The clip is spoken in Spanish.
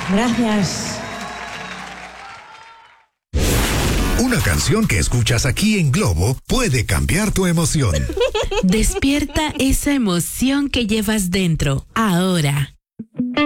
Gracias. Una canción que escuchas aquí en Globo puede cambiar tu emoción. Despierta esa emoción que llevas dentro, ahora.